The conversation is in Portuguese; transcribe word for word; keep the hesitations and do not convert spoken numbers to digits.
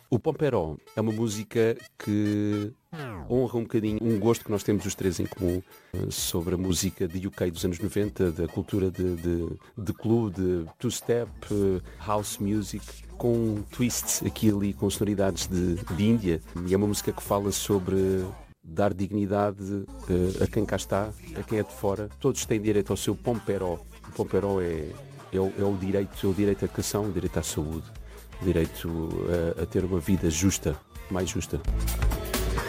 O Pompero é uma música que honra um bocadinho um gosto que nós temos os três em comum sobre a música de U K dos anos noventa, da cultura de, de, de clube, de two-step, house music, com twists aqui e ali, com sonoridades de, de Índia. E é uma música que fala sobre dar dignidade uh, a quem cá está, a quem é de fora. Todos têm direito ao seu Pompero. O Pompero é, é, o, é o direito, é o direito à educação, o direito à saúde, o direito a, a ter uma vida justa, mais justa.